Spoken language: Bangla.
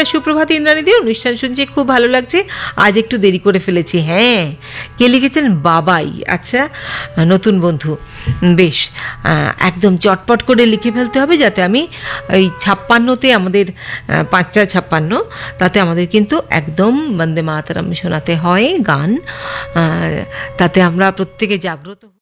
বন্ধুরা, সুপ্রভাত ইন্দ্রাণীদি, অনুষ্ঠান শুনছি, খুব ভালো লাগছে। আজ একটু দেরি করে ফেলেছি। হ্যাঁ, কে লিখেছেন? বাবাই। আচ্ছা, নতুন বন্ধু। বেশ, একদম চটপট করে লিখে ফেলতে হবে, যাতে আমি ওই 56তে, আমাদের 5টা 56, তাতে আমাদের কিন্তু একদম বন্দে মাতরম শোনাতে হয় গান, তাতে আমরা প্রত্যেকে জাগ্রত।